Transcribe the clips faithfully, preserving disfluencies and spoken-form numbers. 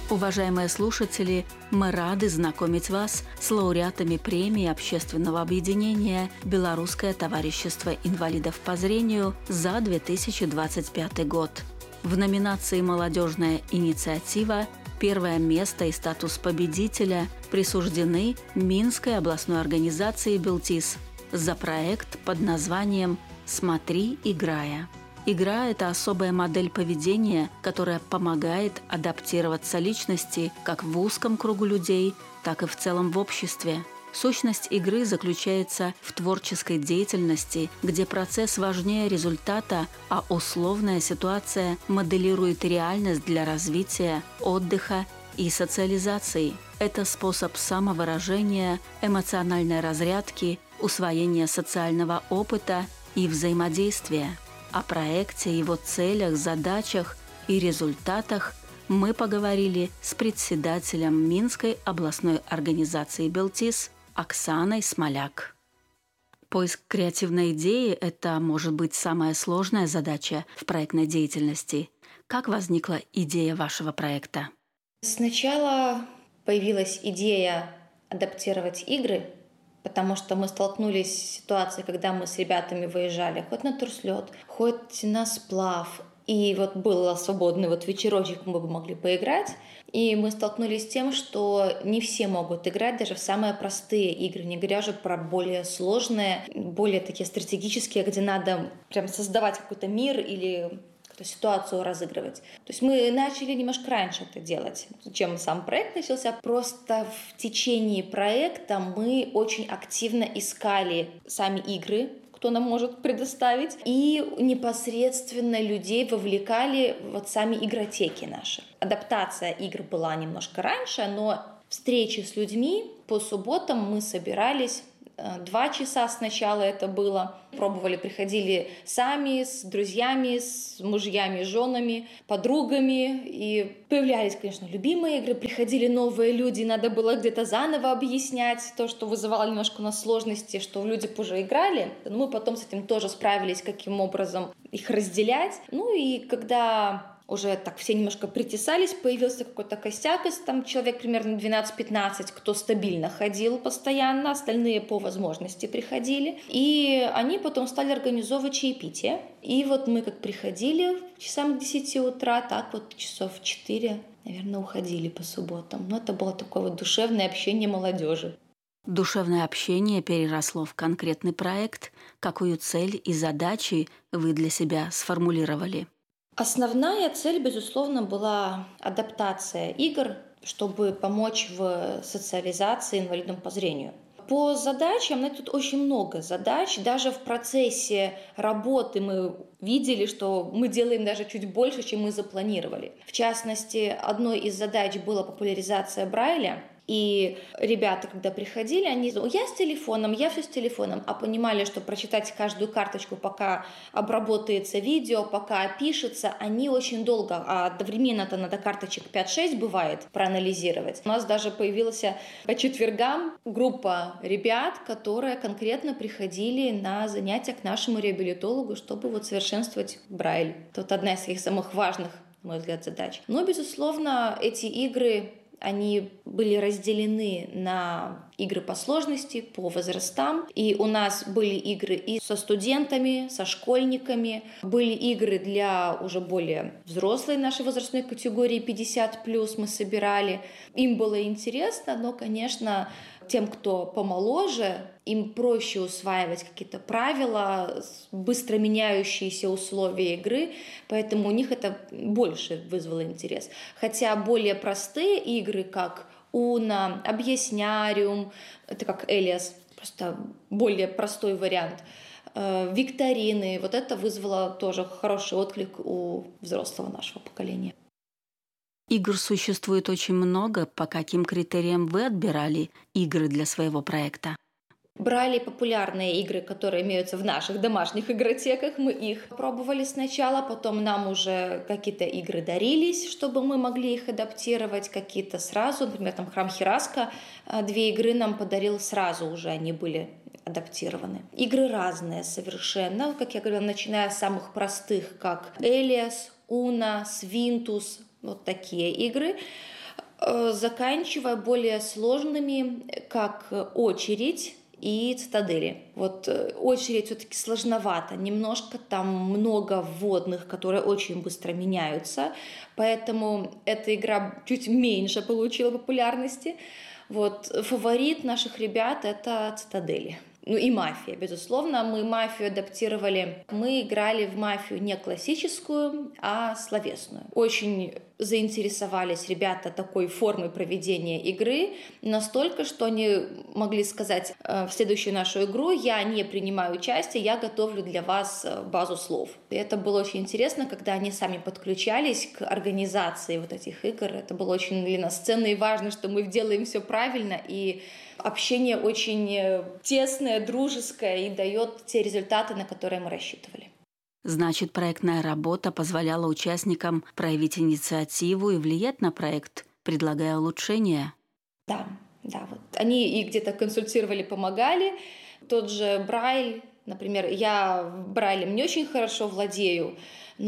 Уважаемые слушатели, мы рады знакомить вас с лауреатами премии общественного объединения «Белорусское товарищество инвалидов по зрению» за две тысячи двадцать пятый год. В номинации «Молодежная инициатива» первое место и статус победителя присуждены Минской областной организации «Белтис» за проект под названием «Смотри, играя». Игра – это особая модель поведения, которая помогает адаптироваться личности как в узком кругу людей, так и в целом в обществе. Сущность игры заключается в творческой деятельности, где процесс важнее результата, а условная ситуация моделирует реальность для развития, отдыха и социализации. Это способ самовыражения, эмоциональной разрядки, усвоения социального опыта и взаимодействия. О проекте, его целях, задачах и результатах мы поговорили с председателем Минской областной организации «Белтис» Оксаной Смоляк. Поиск креативной идеи – это, может быть, самая сложная задача в проектной деятельности. Как возникла идея вашего проекта? Сначала появилась идея адаптировать игры, потому что мы столкнулись с ситуацией, когда мы с ребятами выезжали хоть на турслет, хоть на сплав. И вот был свободный вот вечерочек, мы бы могли поиграть. И мы столкнулись с тем, что не все могут играть даже в самые простые игры, не говоря уже про более сложные, более такие стратегические, где надо прям создавать какой-то мир или ситуацию разыгрывать. То есть мы начали немножко раньше это делать, чем сам проект начался. Просто в течение проекта мы очень активно искали сами игры, кто нам может предоставить, и непосредственно людей вовлекали вот сами игротеки наши. Адаптация игр была немножко раньше, но встречи с людьми по субботам мы собирались. Два часа сначала это было. Пробовали, приходили сами, с друзьями, с мужьями, женами, подругами. И появлялись, конечно, любимые игры. Приходили новые люди, надо было где-то заново объяснять то, что вызывало немножко у нас сложности, что люди уже играли. Но мы потом с этим тоже справились, каким образом их разделять. Ну и когда уже так все немножко притесались, появился какой-то костяк из там человек примерно двенадцать-пятнадцать, кто стабильно ходил постоянно, остальные по возможности приходили. И они потом стали организовывать чаепитие. И вот мы как приходили часам к десяти утра, так вот часов в четыре, наверное, уходили по субботам. Но это было такое вот душевное общение молодежи. Душевное общение переросло в конкретный проект. Какую цель и задачи вы для себя сформулировали? Основная цель, безусловно, была адаптация игр, чтобы помочь в социализации инвалидам по зрению. По задачам, ну, тут очень много задач. Даже в процессе работы мы видели, что мы делаем даже чуть больше, чем мы запланировали. В частности, одной из задач была популяризация Брайля. И ребята, когда приходили, они говорили: я с телефоном, я все с телефоном, а понимали, что прочитать каждую карточку, пока обработается видео, пока опишется, они очень долго, а одновременно-то надо карточек пять-шесть бывает проанализировать. У нас даже появилась по четвергам группа ребят, которые конкретно приходили на занятия к нашему реабилитологу, чтобы вот совершенствовать Брайль. Это одна из своих самых важных, на мой взгляд, задач. Но, безусловно, эти игры они были разделены на игры по сложности, по возрастам. И у нас были игры и со студентами, со школьниками. Были игры для уже более взрослой нашей возрастной категории, пятьдесят плюс мы собирали. Им было интересно, но, конечно, тем, кто помоложе, им проще усваивать какие-то правила, быстро меняющиеся условия игры, поэтому у них это больше вызвало интерес. Хотя более простые игры, как Уно, Объясняриум, это как Элиас, просто более простой вариант, викторины, вот это вызвало тоже хороший отклик у взрослого нашего поколения. Игр существует очень много. По каким критериям вы отбирали игры для своего проекта? Брали популярные игры, которые имеются в наших домашних игротеках. Мы их пробовали сначала, потом нам уже какие-то игры дарились, чтобы мы могли их адаптировать, какие-то сразу. Например, там «Храм Хираска», две игры нам подарил сразу уже, они были адаптированы. Игры разные совершенно, как я говорила, начиная с самых простых, как Элиас, Уно, Свинтус, вот такие игры. заканчивая более сложными, как очередь и цитадели. Вот очередь все-таки сложновато, немножко там много вводных, которые очень быстро меняются, поэтому эта игра чуть меньше получила популярности. Вот фаворит наших ребят — это цитадели. Ну и мафия, безусловно. Мы мафию адаптировали. Мы играли в мафию не классическую, а словесную. Очень заинтересовались ребята такой формой проведения игры, настолько, что они могли сказать: в следующую нашу игру я не принимаю участие, я готовлю для вас базу слов. И это было очень интересно, когда они сами подключались к организации вот этих игр. Это было очень для нас ценно и важно, что мы делаем все правильно, и общение очень тесное, дружеское и дает те результаты, на которые мы рассчитывали. Значит, проектная работа позволяла участникам проявить инициативу и влиять на проект, предлагая улучшения? Да, да. Вот. Они и где-то консультировали, помогали. Тот же Брайль, например, я Брайлем не очень хорошо владею,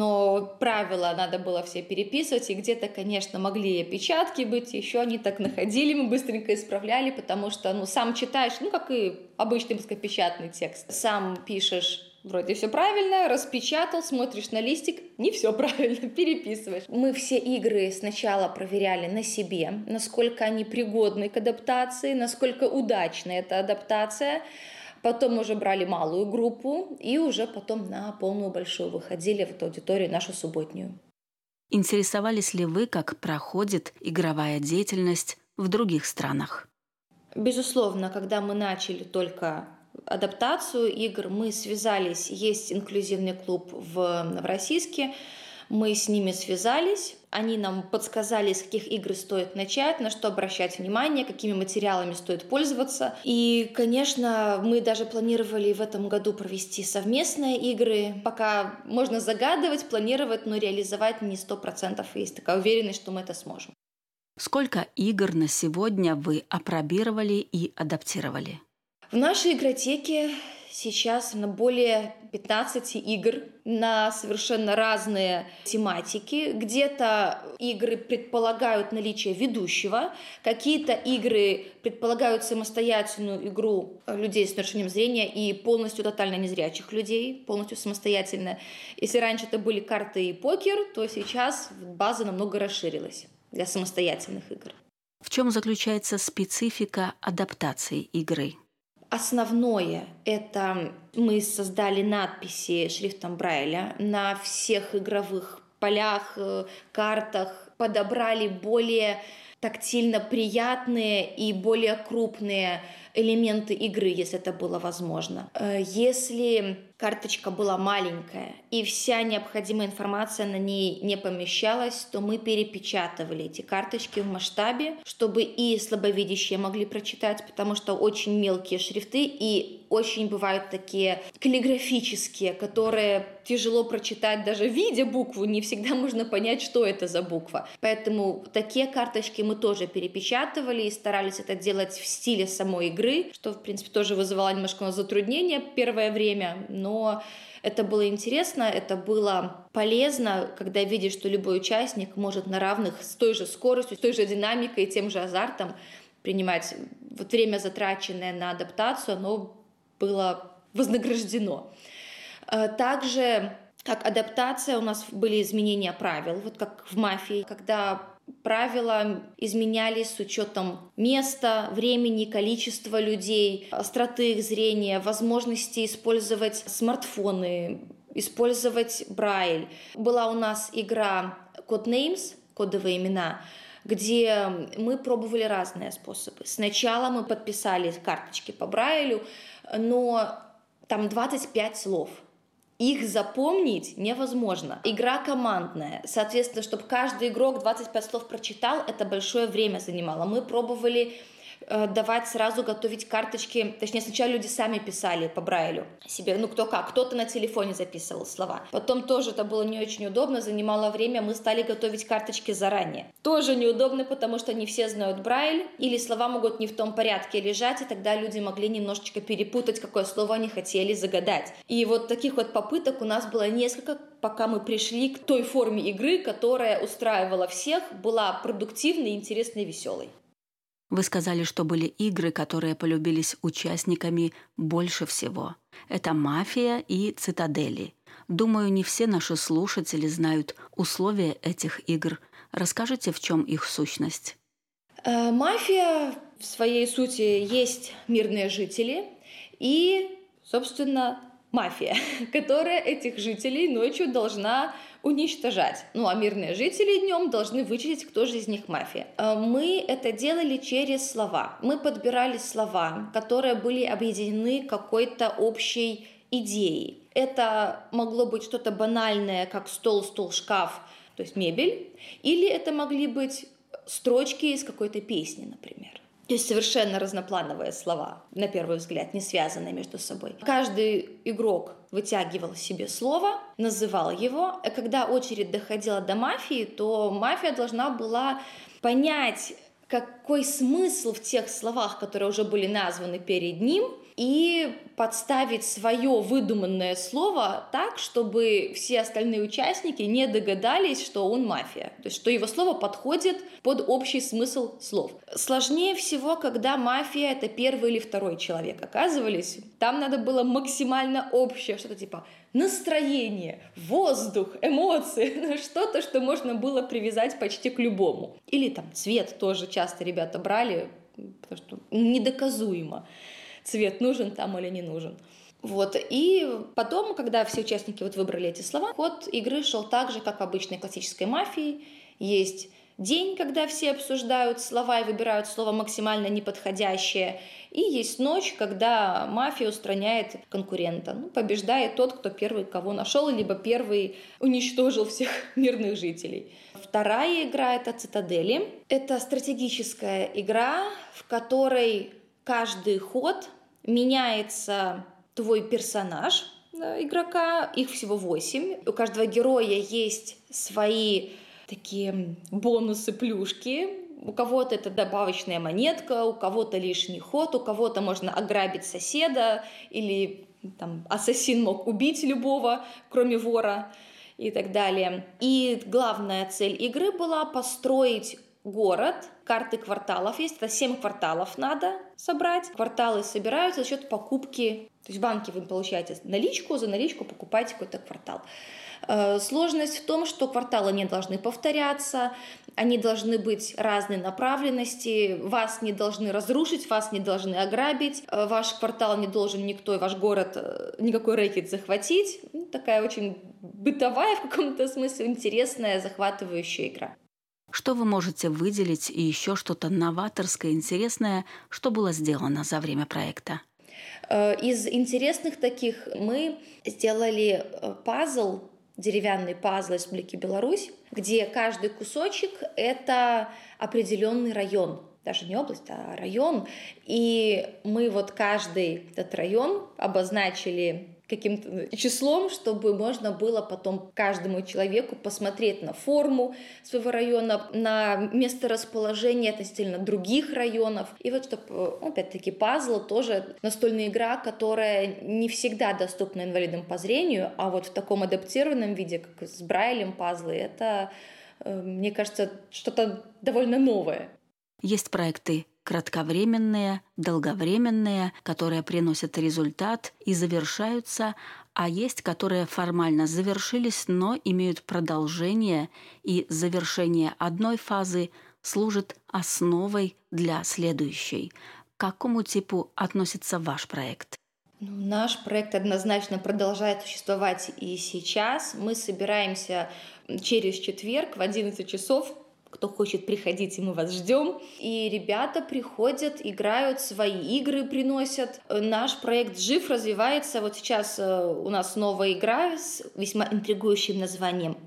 но правила надо было все переписывать, и где-то, конечно, могли и опечатки быть, еще они так находили, мы быстренько исправляли, потому что, ну, сам читаешь, ну, как и обычный печатный текст, сам пишешь, вроде все правильно, распечатал, смотришь на листик, не все правильно, переписываешь. Мы все игры сначала проверяли на себе, насколько они пригодны к адаптации, насколько удачна эта адаптация. Потом уже брали малую группу и уже потом на полную большую выходили в эту аудиторию нашу субботнюю. Интересовались ли вы, как проходит игровая деятельность в других странах? Безусловно, когда мы начали только адаптацию игр, мы связались, есть инклюзивный клуб в Новороссийске, мы с ними связались, они нам подсказали, с каких игр стоит начать, на что обращать внимание, какими материалами стоит пользоваться. И, конечно, мы даже планировали в этом году провести совместные игры. Пока можно загадывать, планировать, но реализовать не сто процентов. Есть такая уверенность, что мы это сможем. Сколько игр на сегодня вы апробировали и адаптировали? В нашей игротеке сейчас на более пятнадцати игр на совершенно разные тематики. Где-то игры предполагают наличие ведущего, какие-то игры предполагают самостоятельную игру людей с нарушением зрения и полностью тотально незрячих людей, полностью самостоятельно. Если раньше это были карты и покер, то сейчас база намного расширилась для самостоятельных игр. В чем заключается специфика адаптации игры? Основное – это мы создали надписи шрифтом Брайля на всех игровых полях, картах, подобрали более тактильно приятные и более крупные элементы игры, если это было возможно. Если карточка была маленькая и вся необходимая информация на ней не помещалась, то мы перепечатывали эти карточки в масштабе, чтобы и слабовидящие могли прочитать, потому что очень мелкие шрифты и очень бывают такие каллиграфические, которые тяжело прочитать даже видя букву, не всегда можно понять, что это за буква. Поэтому такие карточки мы тоже перепечатывали и старались это делать в стиле самой игры, что, в принципе, тоже вызывало немножко затруднения первое время, но это было интересно, это было полезно, когда видишь, что любой участник может на равных с той же скоростью, с той же динамикой и тем же азартом принимать. Вот время, затраченное на адаптацию, оно было вознаграждено. Также, как адаптация, у нас были изменения правил, вот как в «Мафии», когда правила изменялись с учетом места, времени, количества людей, остроты их зрения, возможности использовать смартфоны, использовать Брайль. Была у нас игра Codenames, кодовые имена, где мы пробовали разные способы. Сначала мы подписали карточки по Брайлю, но там двадцать пять слов. Их запомнить невозможно. Игра командная. Соответственно, чтобы каждый игрок двадцать пять слов прочитал, это большое время занимало. Мы пробовали давать сразу готовить карточки. Точнее, сначала люди сами писали по Брайлю себе, ну кто как, кто-то на телефоне записывал слова. Потом тоже это было не очень удобно, занимало время, мы стали готовить карточки заранее. Тоже неудобно, потому что не все знают Брайль, или слова могут не в том порядке лежать, и тогда люди могли немножечко перепутать, какое слово они хотели загадать. И вот таких вот попыток у нас было несколько, пока мы пришли к той форме игры, которая устраивала всех, была продуктивной, интересной и веселой. Вы сказали, что были игры, которые полюбились участниками больше всего. Это «Мафия» и «Цитадели». Думаю, не все наши слушатели знают условия этих игр. Расскажите, в чем их сущность? «Мафия» в своей сути есть мирные жители и, собственно, мафия, которая этих жителей ночью должна уничтожать. Ну а мирные жители днем должны вычислить, кто же из них мафия. Мы это делали через слова. Мы подбирали слова, которые были объединены какой-то общей идеей. Это могло быть что-то банальное, как стол, стул, шкаф, то есть мебель, или это могли быть строчки из какой-то песни, например. То есть совершенно разноплановые слова, на первый взгляд, не связанные между собой. Каждый игрок вытягивал себе слово, называл его, а когда очередь доходила до мафии, то мафия должна была понять, какой смысл в тех словах, которые уже были названы перед ним, и подставить свое выдуманное слово так, чтобы все остальные участники не догадались, что он мафия. То есть, что его слово подходит под общий смысл слов. Сложнее всего, когда мафия — это первый или второй человек оказывались. Там надо было максимально общее, что-то типа настроение, воздух, эмоции, что-то, что можно было привязать почти к любому. Или там цвет тоже часто ребята брали, потому что недоказуемо. Цвет нужен там или не нужен. Вот. И потом, когда все участники вот выбрали эти слова, ход игры шел так же, как в обычной классической мафии. Есть день, когда все обсуждают слова и выбирают слово максимально неподходящее. И есть ночь, когда мафия устраняет конкурента. Ну, побеждает тот, кто первый кого нашел, либо первый уничтожил всех мирных жителей. Вторая игра — это «Цитадели». Это стратегическая игра, в которой каждый ход меняется твой персонаж игрока, их всего восемь. У каждого героя есть свои такие бонусы, плюшки. У кого-то это добавочная монетка, у кого-то лишний ход, у кого-то можно ограбить соседа, или там ассасин мог убить любого, кроме вора, и так далее. И главная цель игры была построить город. Карты кварталов есть, это семь кварталов надо собрать. Кварталы собираются за счет покупки. То есть в банке вы получаете наличку, за наличку покупаете какой-то квартал. Сложность в том, что кварталы не должны повторяться, они должны быть разной направленности, вас не должны разрушить, вас не должны ограбить, ваш квартал не должен никто, ваш город, никакой рэкет захватить. Такая очень бытовая, в каком-то смысле интересная, захватывающая игра. Что вы можете выделить и еще что-то новаторское, интересное, что было сделано за время проекта? Из интересных таких мы сделали пазл, деревянный пазл Республики Беларусь, где каждый кусочек — это определенный район. Даже не область, а район. И мы вот каждый этот район обозначили каким-то числом, чтобы можно было потом каждому человеку посмотреть на форму своего района, на месторасположение относительно других районов. И вот чтобы, опять-таки, пазл тоже настольная игра, которая не всегда доступна инвалидам по зрению, а вот в таком адаптированном виде, как с Брайлем пазлы, это, мне кажется, что-то довольно новое. Есть проекты кратковременные, долговременные, которые приносят результат и завершаются, а есть, которые формально завершились, но имеют продолжение, и завершение одной фазы служит основой для следующей. К какому типу относится ваш проект? Ну, наш проект однозначно продолжает существовать и сейчас. Мы собираемся через четверг в одиннадцать часов. Кто хочет, приходите, мы вас ждем. И ребята приходят, играют, свои игры приносят. Наш проект жив, развивается. Вот сейчас у нас новая игра с весьма интригующим названием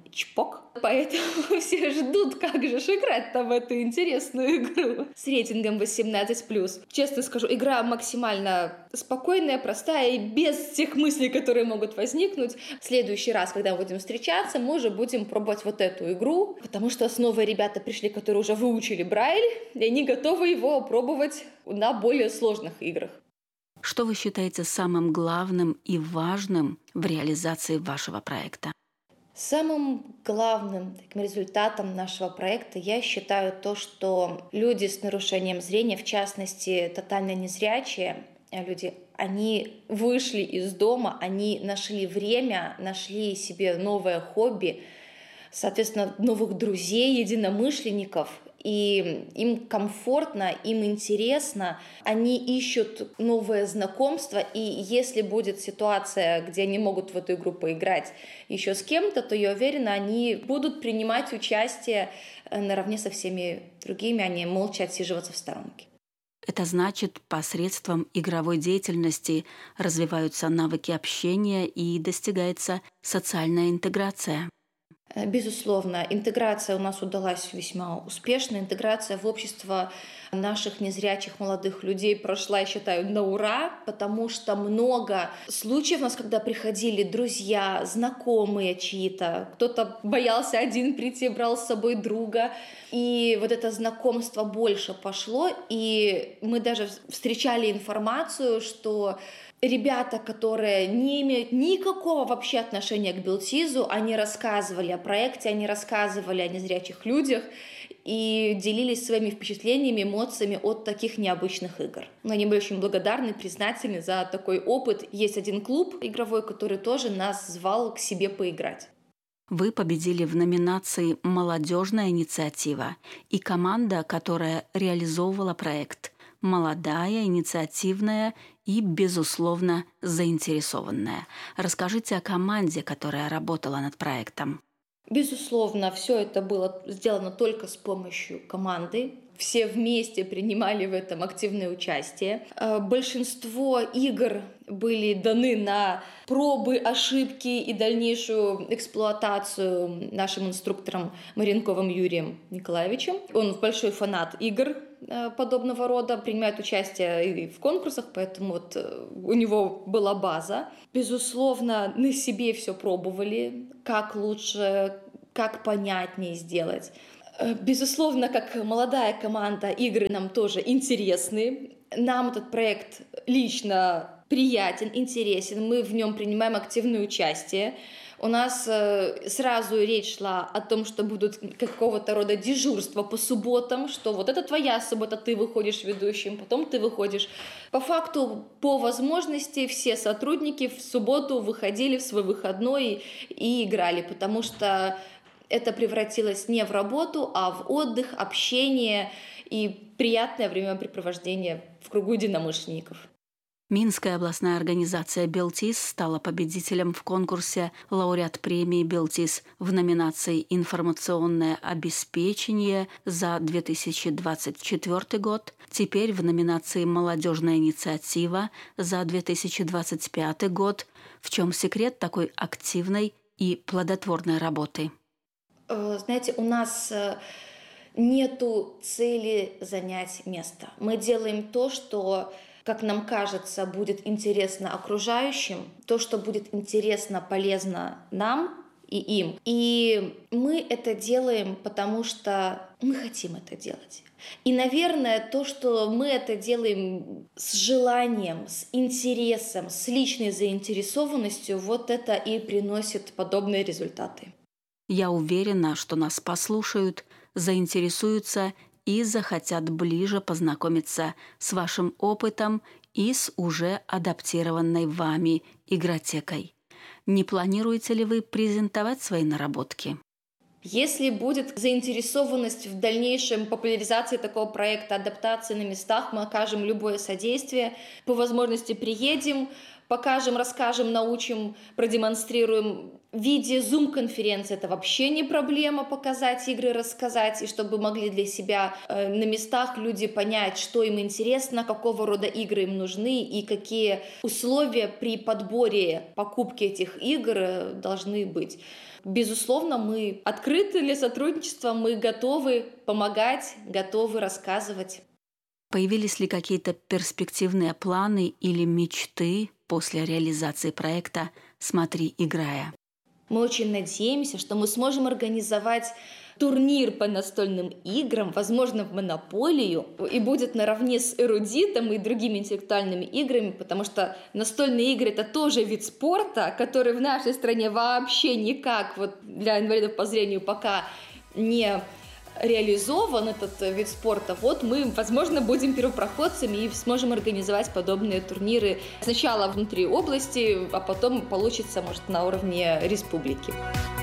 чпок. Поэтому все ждут, как же ж играть там в эту интересную игру с рейтингом восемнадцать плюс. Честно скажу, игра максимально спокойная, простая и без тех мыслей, которые могут возникнуть. В следующий раз, когда мы будем встречаться, мы уже будем пробовать вот эту игру, потому что новые ребята пришли, которые уже выучили Брайль, и они готовы его пробовать на более сложных играх. Что вы считаете самым главным и важным в реализации вашего проекта? Самым главным таким результатом нашего проекта я считаю то, что люди с нарушением зрения, в частности, тотально незрячие люди, они вышли из дома, они нашли время, нашли себе новое хобби, соответственно, новых друзей, единомышленников, и им комфортно, им интересно, они ищут новое знакомство, и если будет ситуация, где они могут в эту игру поиграть еще с кем-то, то я уверена, они будут принимать участие наравне со всеми другими, а не молча отсиживаться в сторонке. Это значит, посредством игровой деятельности развиваются навыки общения и достигается социальная интеграция. Безусловно, интеграция у нас удалась весьма успешно. Интеграция в общество наших незрячих молодых людей прошла, я считаю, на ура, потому что много случаев у нас, когда приходили друзья, знакомые чьи-то, кто-то боялся один прийти, брал с собой друга, и вот это знакомство больше пошло, и мы даже встречали информацию, что ребята, которые не имеют никакого вообще отношения к Белтизу, они рассказывали о проекте, они рассказывали о незрячих людях и делились своими впечатлениями, эмоциями от таких необычных игр. Но они были очень благодарны, признательны за такой опыт. Есть один клуб игровой, который тоже нас звал к себе поиграть. Вы победили в номинации «Молодежная инициатива» и команда, которая реализовывала проект – молодая, инициативная и, безусловно, заинтересованная. Расскажите о команде, которая работала над проектом. Безусловно, все это было сделано только с помощью команды. Все вместе принимали в этом активное участие. Большинство игр были даны на пробы, ошибки и дальнейшую эксплуатацию нашим инструктором Маренковым Юрием Николаевичем. Он большой фанат игр подобного рода, принимает участие и в конкурсах, поэтому вот у него была база. Безусловно, на себе все пробовали, как лучше, как понятнее сделать. Безусловно, как молодая команда, игры нам тоже интересны. Нам этот проект лично приятен, интересен. Мы в нем принимаем активное участие. У нас сразу речь шла о том, что будут какого-то рода дежурства по субботам, что вот это твоя суббота, ты выходишь ведущим, потом ты выходишь. По факту, по возможности, все сотрудники в субботу выходили в свой выходной и играли, потому что это превратилось не в работу, а в отдых, общение и приятное времяпрепровождение в кругу единомышленников. Минская областная организация «Белтиз» стала победителем в конкурсе «Лауреат премии Белтиз» в номинации «Информационное обеспечение» за две тысячи двадцать четвёртый год, теперь в номинации «Молодежная инициатива» за две тысячи двадцать пятый год. В чем секрет такой активной и плодотворной работы? Знаете, у нас нету цели занять место. Мы делаем то, что, как нам кажется, будет интересно окружающим, то, что будет интересно, полезно нам и им. И мы это делаем, потому что мы хотим это делать. И, наверное, то, что мы это делаем с желанием, с интересом, с личной заинтересованностью, вот это и приносит подобные результаты. Я уверена, что нас послушают, заинтересуются и захотят ближе познакомиться с вашим опытом и с уже адаптированной вами игротекой. Не планируете ли вы презентовать свои наработки? Если будет заинтересованность в дальнейшем популяризации такого проекта, адаптации на местах, мы окажем любое содействие. По возможности приедем, покажем, расскажем, научим, продемонстрируем. В виде зум-конференции это вообще не проблема показать игры, рассказать, и чтобы могли для себя э, на местах люди понять, что им интересно, какого рода игры им нужны и какие условия при подборе покупки этих игр должны быть. Безусловно, мы открыты для сотрудничества, мы готовы помогать, готовы рассказывать. Появились ли какие-то перспективные планы или мечты после реализации проекта «Смотри, играя»? Мы очень надеемся, что мы сможем организовать турнир по настольным играм, возможно, в монополию, и будет наравне с эрудитом и другими интеллектуальными играми, потому что настольные игры — это тоже вид спорта, который в нашей стране вообще никак вот для инвалидов по зрению пока не реализован, этот вид спорта. Вот мы, возможно, будем первопроходцами и сможем организовать подобные турниры сначала внутри области, а потом получится, может, на уровне республики.